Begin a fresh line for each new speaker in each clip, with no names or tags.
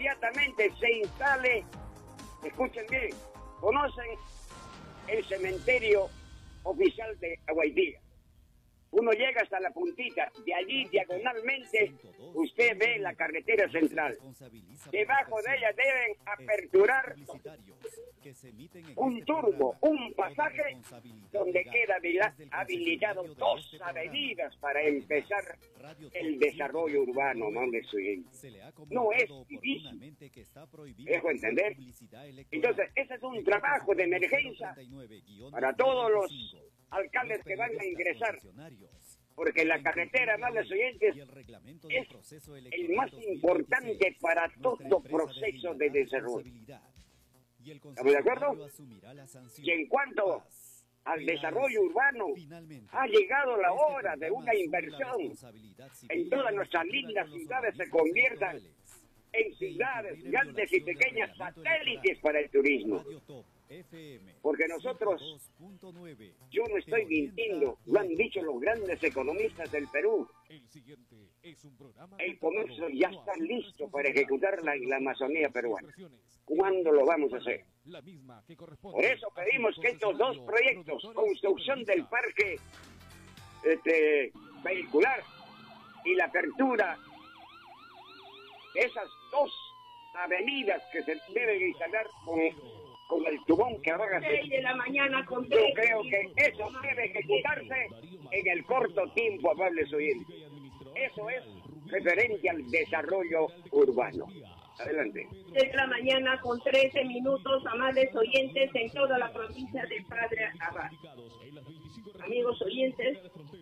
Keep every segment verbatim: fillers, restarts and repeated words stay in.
inmediatamente se instale, escuchen bien, conocen el cementerio oficial de Aguaitía. Uno llega hasta la puntita, de allí diagonalmente usted ve la carretera central. Debajo de ella deben aperturar un turbo, un pasaje donde queda habilitado dos avenidas para empezar el desarrollo urbano, no le soy. No es difícil. ¿Dejo entender? Entonces, ese es un trabajo de emergencia para todos los alcaldes que van a ingresar, porque la carretera, amables oyentes, es el más importante para todo proceso de desarrollo. ¿Estamos de acuerdo? Y en cuanto al desarrollo urbano, ha llegado la hora de una inversión en todas nuestras lindas ciudades se conviertan en ciudades grandes y pequeñas satélites para el turismo. Porque nosotros, yo no estoy mintiendo, lo han dicho los grandes economistas del Perú. El comercio ya está listo para ejecutar la, la Amazonía peruana. ¿Cuándo lo vamos a hacer? Por eso pedimos que estos dos proyectos, construcción del parque este, vehicular y la apertura de esas dos avenidas que se deben instalar con, con el tubón que haga
seis de la mañana con
yo creo que eso debe ejecutarse en el corto tiempo, amables oyentes. Eso es referente al desarrollo urbano. Adelante.
seis de la mañana con trece minutos, amables oyentes, en toda la provincia de Padre Abad. Amigos oyentes,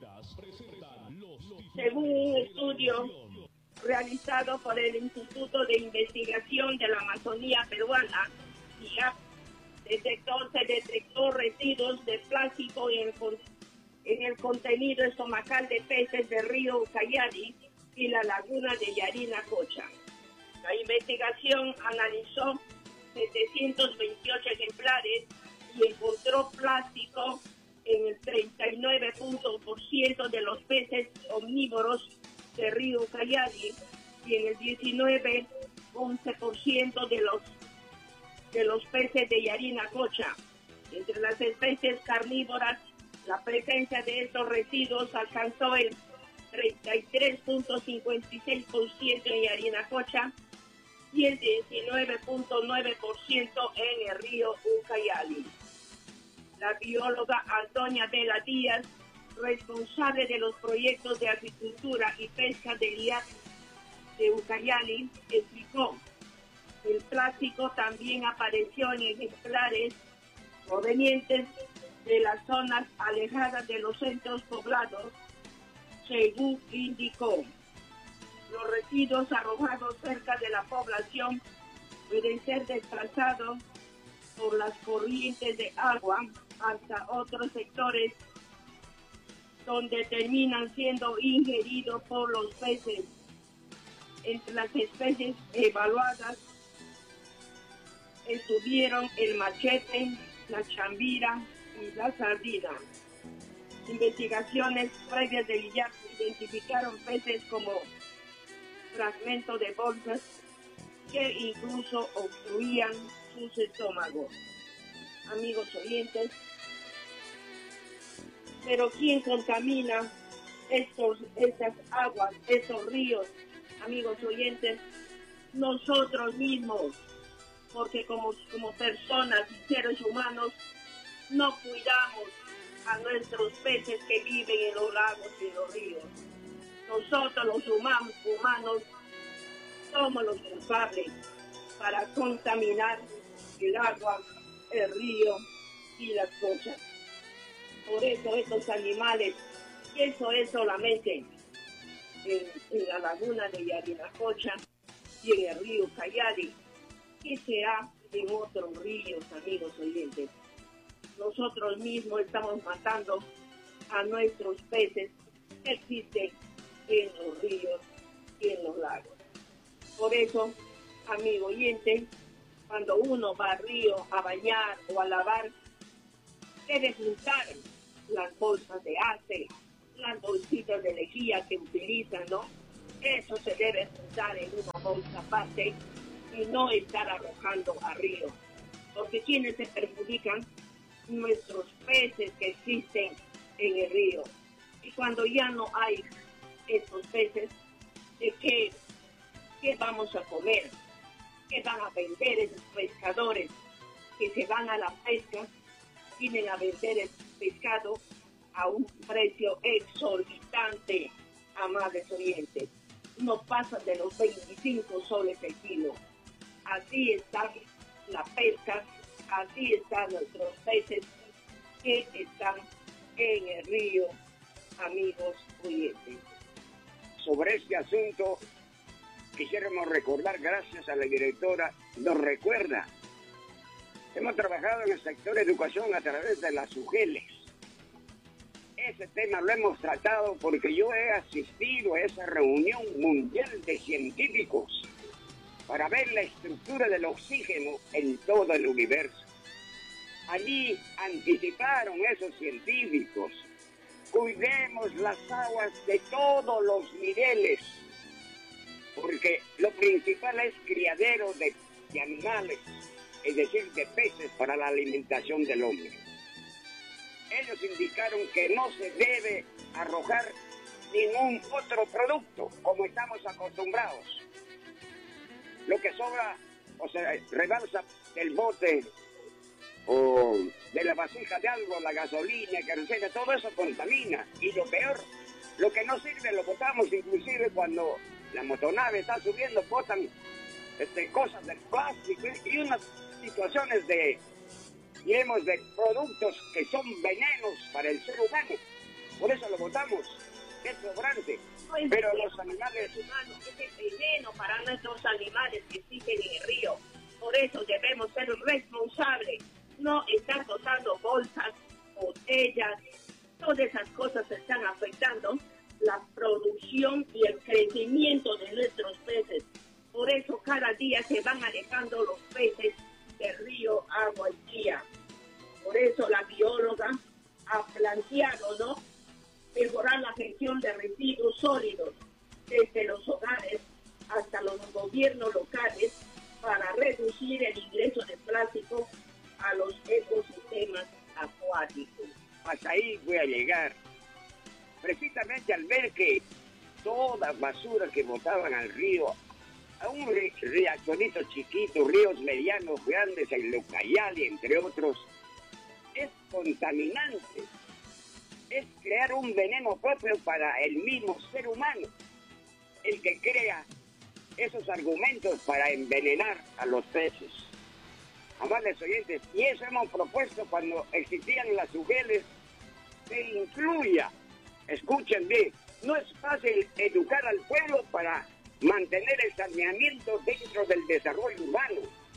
según un estudio realizado por el Instituto de Investigación de la Amazonía Peruana, I A P, detectó, se detectó residuos de plástico en el, en el contenido estomacal de peces del río Ucayali y la laguna de Yarinacocha. La investigación analizó setecientos veintiocho ejemplares y encontró plástico en el treinta y nueve por ciento de los peces omnívoros de río Ucayali y en el diecinueve punto once por ciento de los de los peces de Yarinacocha. Entre las especies carnívoras, la presencia de estos residuos alcanzó el treinta y tres punto cincuenta y seis por ciento en Yarinacocha y el diecinueve punto nueve por ciento en el río Ucayali. La bióloga Antonia Vela Díaz, responsable de los proyectos de agricultura y pesca del I A P de Ucayali, explicó: el plástico también apareció en ejemplares provenientes de las zonas alejadas de los centros poblados, según indicó. Los residuos arrojados cerca de la población pueden ser desplazados por las corrientes de agua hasta otros sectores donde terminan siendo ingeridos por los peces. Entre las especies evaluadas estuvieron el machete, la chambira y la sardina. Investigaciones previas del I A P identificaron peces como fragmentos de bolsas que incluso obstruían sus estómagos. Amigos oyentes, pero ¿quién contamina estos, estas aguas, estos ríos? Amigos oyentes, nosotros mismos, porque como, como personas y seres humanos no cuidamos a nuestros peces que viven en los lagos y en los ríos. Nosotros los humanos, humanos somos los culpables para contaminar el agua, el río y las cosas. Por eso estos animales, y eso es solamente en, en la laguna de Yarinacocha y en el río Ucayali, que sea en otros ríos, amigos oyentes. Nosotros mismos estamos matando a nuestros peces que existen en los ríos y en los lagos. Por eso, amigo oyente, cuando uno va al río a bañar o a lavar, debe juntar las bolsas de ace, las bolsitas de lejía que utilizan, ¿no? Eso se debe juntar en una bolsa aparte y no estar arrojando a río. Porque quienes se perjudican, nuestros peces que existen en el río. Y cuando ya no hay estos peces, ¿de qué, qué vamos a comer? ¿Qué van a vender esos pescadores que se van a la pesca? Vienen a vender el pescado a un precio exorbitante, amables oyentes. No pasan de los veinticinco soles el kilo. Así está la pesca, así están nuestros peces que están en el río, amigos oyentes.
Sobre este asunto, quisiéramos recordar, gracias a la directora, nos recuerda. Hemos trabajado en el sector de educación a través de las U G E L E S. Ese tema lo hemos tratado porque yo he asistido a esa reunión mundial de científicos para ver la estructura del oxígeno en todo el universo. Allí anticiparon esos científicos: cuidemos las aguas de todos los niveles, porque lo principal es criadero de, de animales, es decir, de peces para la alimentación del hombre. Ellos indicaron que no se debe arrojar ningún otro producto, como estamos acostumbrados. Lo que sobra, o sea, rebalsa del bote o de la vasija de algo, la gasolina, el queroseno, todo eso contamina. Y lo peor, lo que no sirve lo botamos, inclusive cuando la motonave está subiendo, botan este, cosas de plástico y unas situaciones de, digamos, de productos que son venenos para el ser humano. Por eso lo botamos, es sobrante.
No es
pero
veneno
los animales
humanos, es el veneno para nuestros animales que existen en el río. Por eso debemos ser responsables, no estar botando bolsas, botellas, todas esas cosas están afectando la producción y el crecimiento de nuestros peces. Por eso cada día se van alejando los peces del río Aguaitía. Por eso la bióloga ha planteado, ¿no?, mejorar la gestión de residuos sólidos desde los hogares hasta los gobiernos locales para reducir el ingreso de plástico a los ecosistemas acuáticos.
hasta ahí voy a llegar. Precisamente al ver que toda basura que botaban al río, a un reactorito chiquito, ríos medianos, grandes, en Lucayali, entre otros, es contaminante. Es crear un veneno propio para el mismo ser humano, el que crea esos argumentos para envenenar a los peces. Amables oyentes, y eso hemos propuesto cuando existían las U G E L E S, se incluya, escuchen bien, no es fácil educar al pueblo para mantener el saneamiento dentro del desarrollo urbano,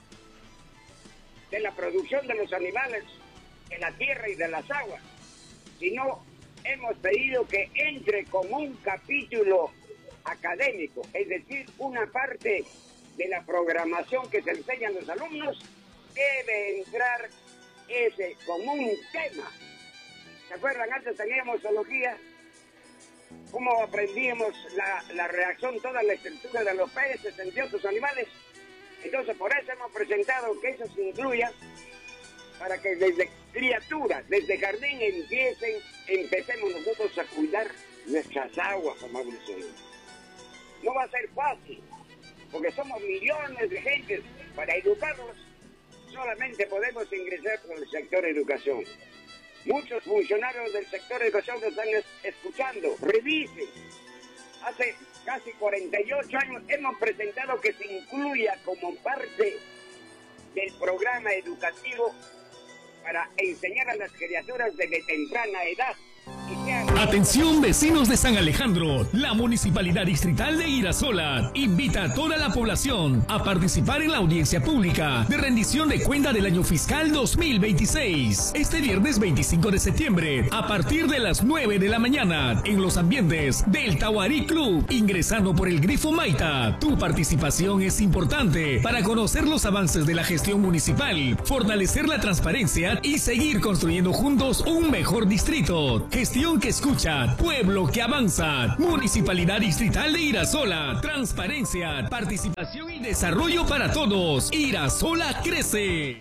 de la producción de los animales, de la tierra y de las aguas, sino hemos pedido que entre como un capítulo académico, es decir, una parte de la programación que se enseña a los alumnos, debe entrar ese como un tema. ¿Se acuerdan? Antes teníamos zoología, cómo aprendíamos la, la reacción, toda la estructura de los peces, entre otros animales. Entonces, por eso hemos presentado que eso se incluya, para que desde criaturas, desde jardín empiecen, empecemos nosotros a cuidar nuestras aguas, amables oyentes. No va a ser fácil, porque somos millones de gentes. Para educarlos, solamente podemos ingresar por el sector de educación. Muchos funcionarios del sector de educación que están escuchando, revisen. Hace casi cuarenta y ocho años hemos presentado que se incluya como parte del programa educativo para enseñar a las criaturas desde temprana edad.
Atención, vecinos de San Alejandro, la Municipalidad Distrital de Irasola invita a toda la población a participar en la audiencia pública de rendición de cuenta del año fiscal dos mil veintiséis, este viernes veinticinco de septiembre, a partir de las nueve de la mañana, en los ambientes del Tahuarí Club, ingresando por el grifo Maita. Tu participación es importante para conocer los avances de la gestión municipal, fortalecer la transparencia y seguir construyendo juntos un mejor distrito. Gestión Gestión que escucha, pueblo que avanza. Municipalidad Distrital de Irasola. Transparencia, participación y desarrollo para todos. Irasola crece.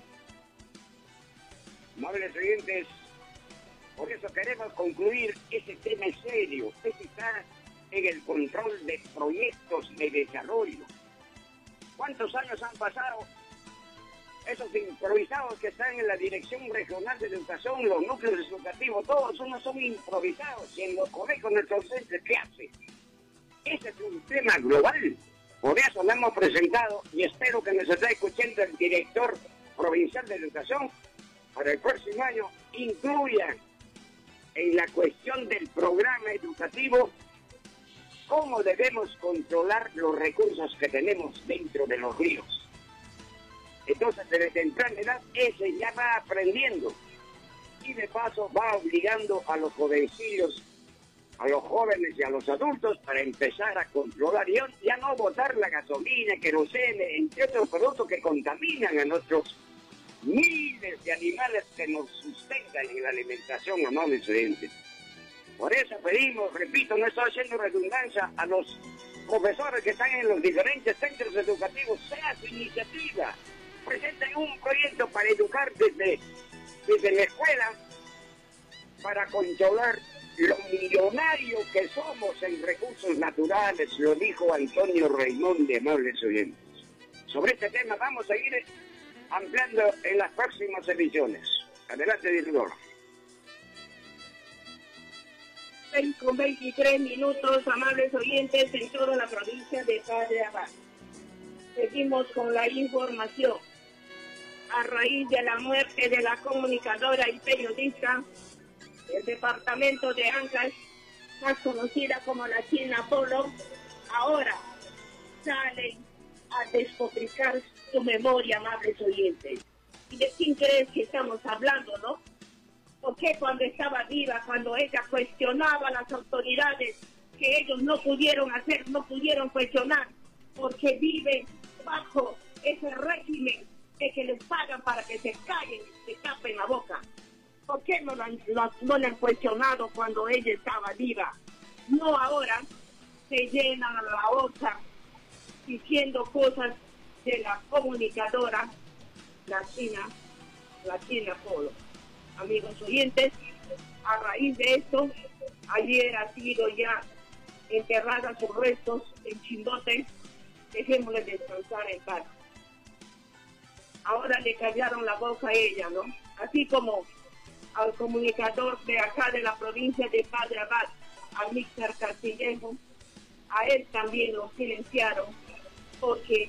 Amables oyentes, por eso queremos concluir ese tema serio. Usted está en el control de proyectos de desarrollo. ¿Cuántos años han pasado? Esos improvisados que están en la Dirección Regional de Educación, los núcleos educativos, todos unos son improvisados. Y en los colegios nuestros docentes, ¿qué hacen? Ese es un tema global. Por eso lo hemos presentado y espero que nos esté escuchando el director provincial de Educación. Para el próximo año incluyan en la cuestión del programa educativo cómo debemos controlar los recursos que tenemos dentro de los ríos. Entonces, desde temprana edad, ese ya va aprendiendo y de paso va obligando a los jovencillos, a los jóvenes y a los adultos para empezar a controlar y ya no botar la gasolina, querosene, entre otros productos que contaminan a nuestros miles de animales que nos sustentan en la alimentación, amables estudiantes. Por eso pedimos, repito, no estoy haciendo redundancia, a los profesores que están en los diferentes centros educativos, sea su iniciativa, presenten un proyecto para educar desde, desde la escuela, para controlar lo millonario que somos en recursos naturales, lo dijo Antonio Raimón de Amables Oyentes. Sobre este tema vamos a ir ampliando en las próximas ediciones. Adelante, director.
seis con veintitrés minutos, amables oyentes, en toda la provincia de Padre Abad. Seguimos con la información. A raíz de la muerte de la comunicadora y periodista del departamento de Ancash, más conocida como la China Polo, ahora salen a despotricar su memoria, amables oyentes. ¿Y de quién crees que estamos hablando, no? Porque cuando estaba viva, cuando ella cuestionaba a las autoridades que ellos no pudieron hacer, no pudieron cuestionar, porque viven bajo ese régimen de que les pagan para que se callen, se tapen la boca? ¿Por qué no la, no, no la han cuestionado cuando ella estaba viva? No ahora se llenan la boca diciendo cosas de la comunicadora latina, Latina Polo. Amigos oyentes, a raíz de esto, ayer ha sido ya enterrada sus restos en Chimbote. Dejémosle descansar en paz. Ahora le callaron la boca a ella, ¿no? Así como al comunicador de acá de la provincia de Padre Abad, al Míxer Castillejo, a él también lo silenciaron porque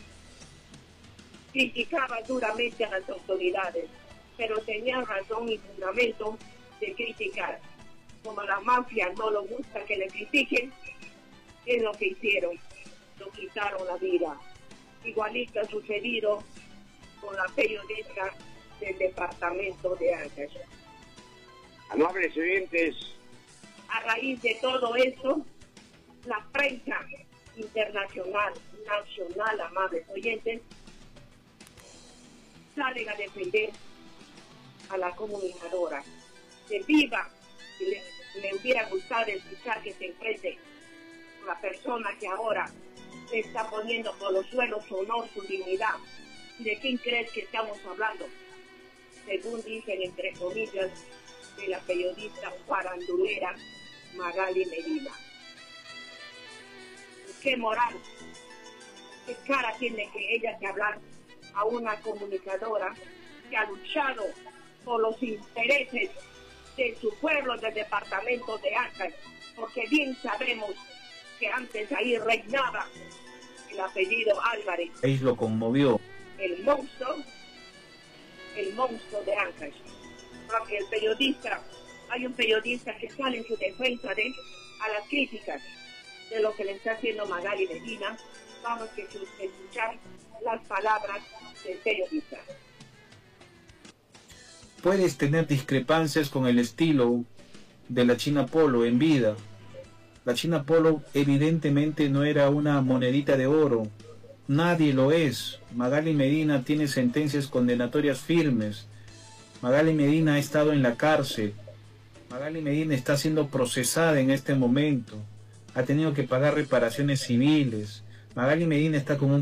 criticaba duramente a las autoridades, pero tenía razón y fundamento de criticar. Como la mafia no le gusta que le critiquen, es lo que hicieron, lo quitaron la vida. Igualito ha sucedido con la periodista del departamento de Ancash.
Amables oyentes,
a raíz de todo eso, la prensa internacional, nacional, amables oyentes, salen a defender a la comunicadora. De viva, si le, le hubiera gustado escuchar que se enfrente a la persona que ahora se está poniendo por los suelos su honor, su dignidad. ¿De quién crees que estamos hablando? Según dicen, entre comillas, de la periodista farandulera Magali Medina. ¿Qué moral, qué cara tiene que ella que hablar a una comunicadora que ha luchado por los intereses de su pueblo, del departamento de Ancash? Porque bien sabemos que antes ahí reinaba el apellido Álvarez.
Ahí lo conmovió.
El monstruo, el monstruo de Ancash. Porque el periodista, hay un periodista que sale en su defensa de a las críticas de lo que le está haciendo Magali Medina. Vamos a escuchar las palabras del periodista.
Puedes tener discrepancias con el estilo de la China Polo en vida. La China Polo evidentemente no era una monedita de oro. Nadie lo es. Magali Medina tiene sentencias condenatorias firmes. Magali Medina ha estado en la cárcel. Magali Medina está siendo procesada en este momento. Ha tenido que pagar reparaciones civiles. Magali Medina está con un